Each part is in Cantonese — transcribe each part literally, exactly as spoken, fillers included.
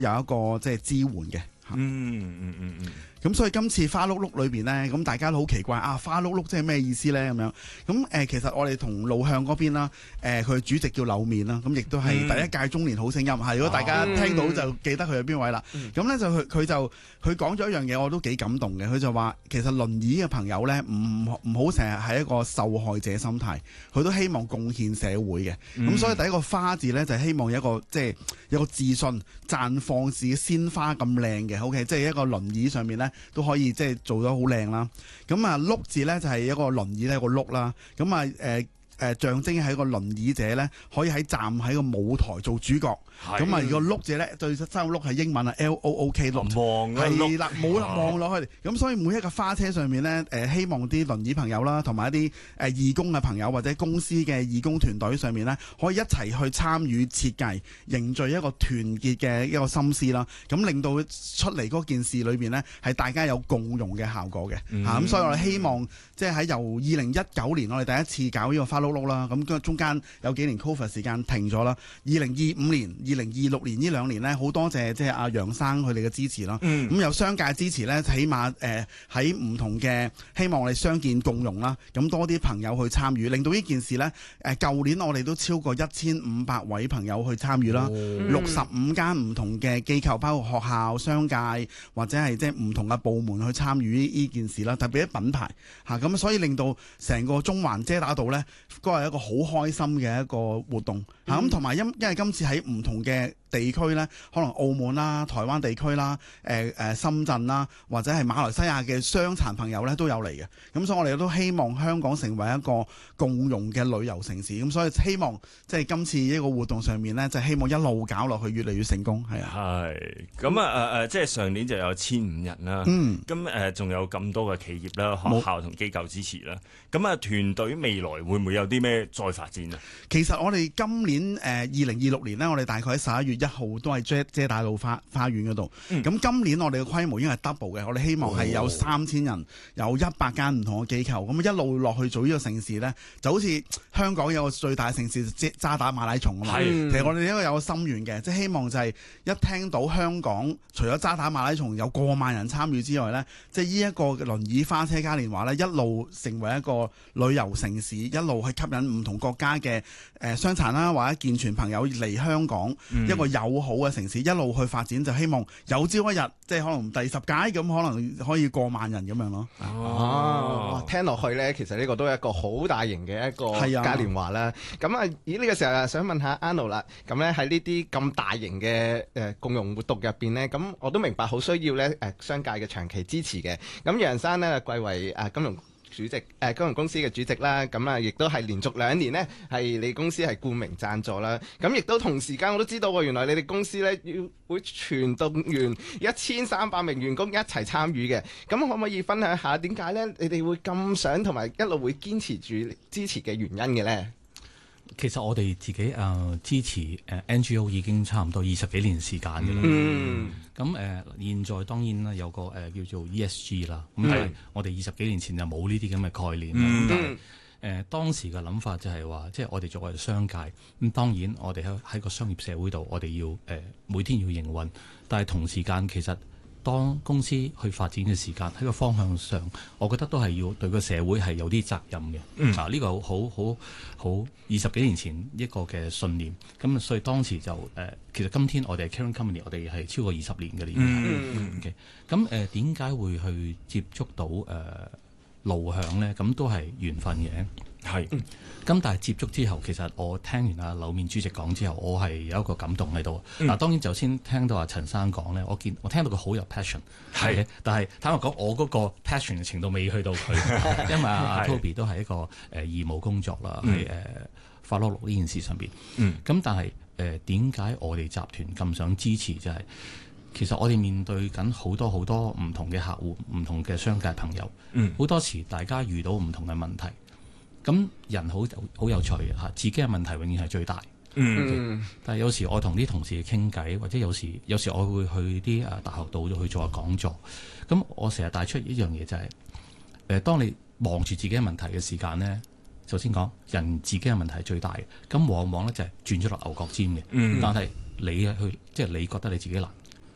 有一個即係支援嘅。 嗯嗯嗯嗯。 咁所以今次花碌碌裏邊咧，咁大家都好奇怪啊！花碌碌即係咩意思咧？咁樣咁誒、呃，其實我哋同路向嗰邊啦，誒、呃、佢主席叫柳面啦，咁亦都係第一屆中年好聲音。係、嗯、如果大家聽到就記得佢係邊位啦。咁咧、嗯、就佢佢就佢講咗一樣嘢，我都幾感動嘅。佢就話其實輪椅嘅朋友咧，唔唔好成日係一個受害者心態，佢都希望貢獻社會嘅。咁、嗯、所以第一個花字咧就係、希望有一個即係有個自信綻放自己鮮花咁靚嘅。OK， 即係一個輪椅上面咧。都可以即係做得好靚啦，咁啊碌字咧就係、是、一個輪椅咧一個碌啦，咁啊誒誒象徵係一個輪椅者咧可以喺站喺個舞台做主角，咁啊如果碌字咧對三個碌係英文啊 L O O K 碌，係啦冇望落去，咁所以每一個花車上面咧誒、呃、希望啲輪椅朋友啦，同埋一啲誒、呃、義工嘅朋友或者公司嘅義工團隊上面咧，可以一齊去參與設計，凝聚一個團結嘅一個心思啦，咁令到出嚟嗰件事裏邊咧係大家有共融嘅效果嘅嚇，咁、嗯啊、所以我哋希望即係喺由二零一九年我哋第一次搞呢個花碌碌啦，咁中間有幾年 Covid 時間停咗啦，二零二五年、二零二六年呢兩年咧，好多謝即係阿楊生佢哋嘅支持啦。咁、嗯、有商界支持咧，起碼誒喺唔同嘅希望我哋相見共融啦，咁多啲朋友去參與，令到呢件事咧誒舊年我哋都超過一千五百位朋友去參與啦，六十五間唔同嘅機構，包括學校、商界或者係即係唔同嘅部門去參與呢件事啦，特別係品牌嚇，咁、啊、所以令到成個中環遮打道咧，都係一個好開心嘅一個活動嚇，咁同埋因因為今次喺唔同嘅地區咧，可能澳門啦、台灣地區啦、誒、呃、誒深圳啦，或者係馬來西亞嘅傷殘朋友咧都有嚟嘅，咁所以我哋都希望香港成為一個共融嘅旅遊城市，咁所以希望即係今次呢個活動上面咧，就希望一路搞落去越嚟越成功，係啊。 係咁啊誒誒，即係上年就有千五人啦，嗯，咁誒仲有咁多嘅企業啦、學校同機構支持啦，咁啊團隊未來會唔會有啲咩再發展啊？ 其實我哋今年誒二零二六年咧，我哋大概喺十一月一號都係遮遮打道花花園嗰度。咁、嗯、今年我哋嘅規模已經係 double 嘅，我哋希望係有三千人，有一百間唔同嘅機構，咁一路落去做呢個盛事咧，就好似香港有個最大嘅盛事渣打馬拉松啊嘛。嗯、其實我哋呢個有個心願嘅，即係希望就係一聽到香港除咗渣打馬拉松有過萬人參與之外咧，即係呢一個輪椅花車嘉年華咧，一路成為一個旅遊城市，一路去吸引唔同國家嘅誒傷殘啦或者健全朋友嚟香港，嗯、一個友好嘅城市，一路去發展，就希望有朝一日即係可能第十屆咁，可能可以過萬人咁樣咯。 哦，聽落去咧，其實呢個都係一個好大型嘅一個嘉年華啦。咁啊，咦呢、呢個時候啊，想問下 Arnold 啦。咁咧喺呢啲咁大型嘅誒共融活動入邊咧，咁我都明白好需要咧誒商界嘅長期支持嘅。咁楊生咧貴為誒金融主席誒、呃、金融公司嘅主席啦，咁啊亦都係連續兩年呢，係你公司係冠名贊助啦，咁亦都同時間我都知道喎，原來你哋公司呢要會全動員一千三百名員工一齊參與嘅，咁可唔可以分享下點解呢？你哋會咁想同埋一路會堅持住支持嘅原因嘅呢？ 其實我哋自己誒、呃、支持誒、呃、N G O 已經差唔多二十幾年時間嘅啦。嗯，咁誒、呃、現在當然啦有個誒、呃、叫做 E S G 啦，咁但係我哋二十幾年前就冇呢啲咁嘅概念啦。嗯、但係誒、呃、當時嘅諗法就係話，即係我哋作為商界，咁當然我哋喺喺個商業社會度，我哋要誒、呃、每天要營運，但係同時間其實，當公司去發展嘅時間喺個方向上，我覺得都係要對個社會係有啲責任嘅。嗯、啊，呢、這個好好好二十幾年前一個嘅信念。咁所以當時就誒、呃，其實今天我哋係 Caring Company，我哋係超過二十年嘅年。嗯 OK，咁誒點解會去接觸到誒、呃、路向咧？咁都係緣分嘅。係，咁、嗯、但係接觸之後，其實我聽完阿柳面主席講之後，我係有一個感動喺度。嗱、嗯，當然就先聽到阿陳生講咧，我見我聽到佢好有 passion，係是，但係坦白講，我嗰個 passion 嘅程度未去到佢，因為阿 Toby 都係一個誒、呃、義務工作啦，喺誒花碌碌呢件事上邊。嗯，咁但係誒點解我哋集團咁想支持？就係、是、其實我哋面對緊好多好多唔同嘅客戶、唔同嘅商界朋友，好、嗯、多時大家遇到唔同嘅問題。咁人好好有趣嘅嚇，自己嘅問題永遠係最大。嗯，okay? 但係有時我同啲同事傾偈，或者有時有時我會去啲誒大學度去做下講座。咁我成日帶出一樣嘢就係、是、誒、呃，當你望住自己嘅問題嘅時間咧，首先講人自己嘅問題係最大嘅。咁往往咧就係轉咗落牛角尖嘅。嗯、但係你去即係你覺得你自己難，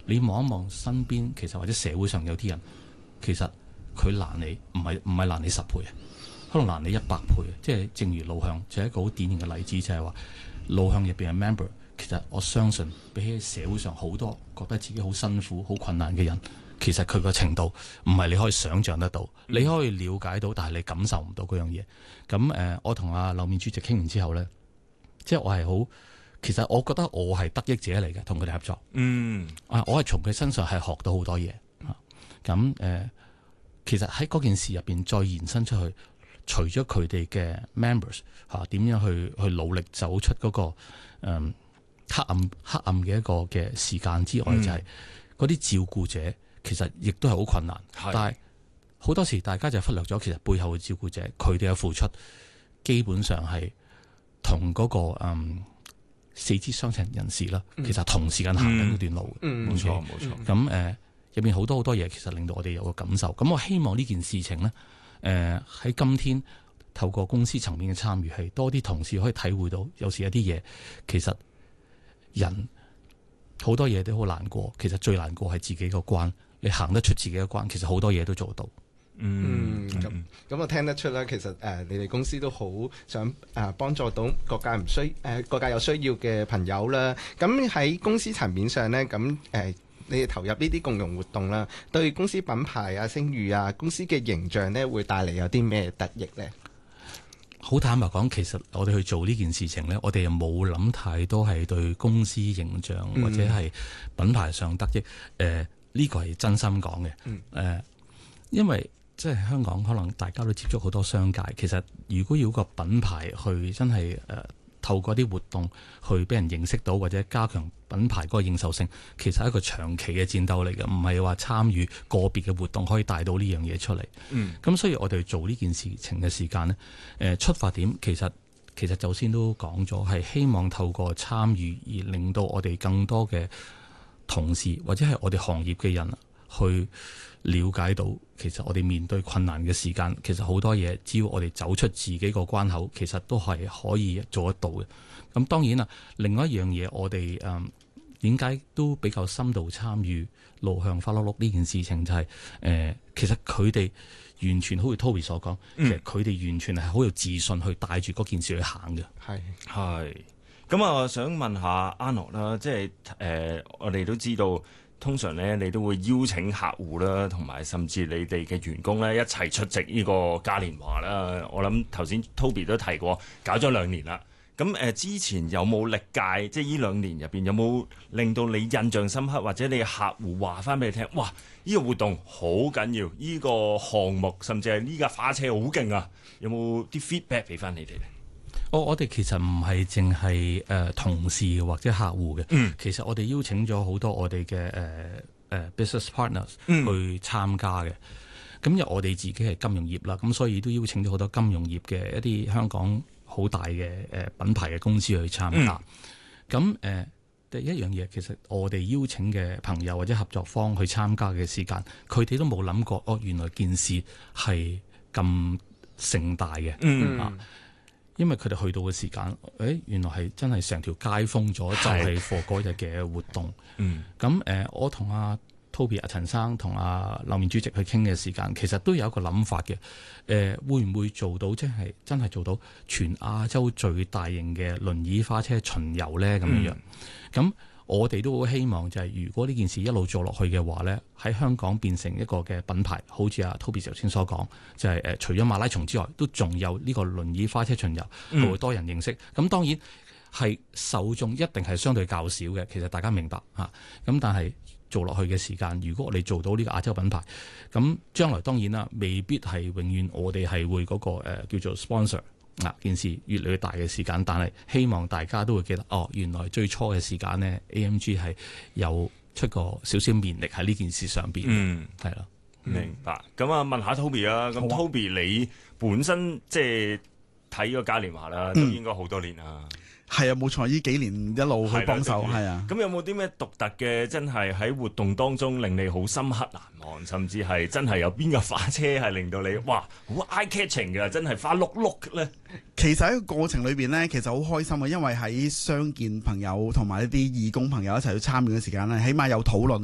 你望一望身邊，其實或者社會上有啲人，其實佢難你唔係唔係難你十倍啊，可能難你一百倍啊。即係正如路向就係一個好典型嘅例子，就係話路向入邊嘅 member， 其實我相信比起社會上好多覺得自己好辛苦、好困難嘅人，其實佢個程度唔係你可以想像得到，嗯、你可以了解到，但係你感受唔到嗰樣嘢。咁誒、呃，我同阿劉面主席傾完之後咧，即係我係好。其實我覺得我係得益者嚟嘅，同佢哋合作。嗯，啊，我係從佢身上係學到好多嘢。咁誒、呃，其實喺嗰件事入邊再延伸出去，除咗佢哋嘅 members 嚇、啊、點樣去去努力走出嗰、那個誒、嗯、黑暗黑暗嘅一個嘅時間之外，嗯、就係嗰啲照顧者其實亦都係好困難。是但係好多時大家就忽略咗，其實背後嘅照顧者佢哋嘅付出基本上係同嗰個嗯。四肢傷殘人士啦，其實同時間行緊嗰段路嘅，冇錯冇錯。咁誒入邊好多好多嘢，其實令到我哋有個感受。咁我希望呢件事情咧，誒、呃、喺今天透過公司層面嘅參與，係多啲同事可以體會到，有時有啲嘢其實人好多嘢都好難過，其實最難過係自己個關。你行得出自己嘅關，其實好多嘢都做到。 嗯，咁咁我聽得出啦。其實誒、呃，你哋公司都好想誒幫、呃、助到各界唔需誒、呃、各界有需要嘅朋友啦。咁喺公司層面上咧，咁誒、呃、你哋投入呢啲共融活動啦，對公司品牌啊、聲譽啊、公司嘅形象咧，會帶嚟有啲咩得益咧？ 好坦白講，其實我哋去做呢件事情咧，我哋又冇諗太多係對公司形象或者係品牌上得益。誒、呃，呢、呢個係真心講嘅。誒、呃，因為即係香港，可能大家都接觸好多商界。其實如果要個品牌去真係誒、呃、透過啲活動去俾人認識到，或者加強品牌嗰個認受性，其實係一個長期嘅戰鬥嚟嘅，唔係話參與個別嘅活動可以帶到呢樣嘢出嚟。嗯，咁所以我哋做呢件事情嘅時間呢，誒、呃、出發點其實其實就先都講咗，係希望透過參與而令到我哋更多嘅同事或者係我哋行業嘅人去了解到，其實我哋面對困難嘅時間，其實好多嘢，只要我哋走出自己個關口，其實都係可以做得到嘅。咁當然啦，另外一樣嘢，我哋誒點解都比較深度參與路向花碌碌呢件事情，就係、是、誒、呃，其實佢哋完全好似 Toby 所講，嗯、其實佢哋完全係好有自信去帶住嗰件事去行嘅。係係。咁啊，我想問下 Arnold 啦，即係誒，我哋都知道。通常咧，你都會邀請客戶啦，同埋甚至你哋嘅員工咧一齊出席呢個嘉年華啦。我諗頭先 Toby 都提過，搞咗兩年啦。咁誒、呃，之前有冇歷屆，即係呢兩年入邊有冇令到你印象深刻，或者你嘅客戶話翻俾你聽，哇！呢、這個活動好緊要，呢、這個項目甚至係呢架花車好勁啊！有冇啲 feedback 俾翻你哋咧？ 我我哋其實唔係淨係誒同事或者客戶嘅，嗯、其實我哋邀請咗好多我哋嘅誒誒 business partners 去參加嘅。咁因為我哋自己係金融業啦，咁所以都邀請咗好多金融業嘅一啲香港好大嘅誒品牌嘅公司去參加。咁誒、嗯、第一樣嘢，其實我哋邀請嘅朋友或者合作方去參加嘅時間，佢哋都冇諗過，哦，原來件事係咁盛大嘅。嗯啊。因為佢哋去到嘅時間，誒原來係真係成條街封咗，就係 for 嗰日嘅活動。嗯，咁誒、呃，我同阿 Toby 阿陳生同阿劉面主席去傾嘅時間，其實都有一個諗法嘅。誒、呃，會唔會做到即係真係做到全亞洲最大型嘅輪椅花車巡遊咧？咁樣樣，咁、嗯。我哋都好希望就係如果呢件事一路做落去嘅話咧，喺香港變成一個嘅品牌，好似阿 Toby 頭先所講，就係、是、誒除咗馬拉松之外，都仲有呢個輪椅花車巡遊，會、嗯、多人認識。咁當然係受眾一定係相對較少嘅，其實大家明白嚇。咁但係做落去嘅時間，如果我哋做到呢個亞洲品牌，咁將來當然啦，未必係永遠我哋係會嗰、那個、呃、叫做 sponsor。嗱，件事越嚟越大嘅時間，但係希望大家都會記得，哦，原來最初嘅時間呢 A M G 係有出過少少綿力喺呢件事上邊。嗯，係咯， 明白。咁啊，問下 Toby 啊，咁 Toby 你本身即係睇個嘉年華啦，都應該好多年啦。 係啊，冇錯，呢幾年一路去幫手，係啊。 咁有冇啲咩獨特嘅，真係喺活動當中令你好深刻難忘，甚至係真係有邊個花車係令到你哇好 eye catching 嘅，真係花碌碌咧？ 其實喺個過程裏邊咧，其實好開心啊，因為喺相見朋友同埋一啲義工朋友一齊去參與嘅時間咧，起碼有討論。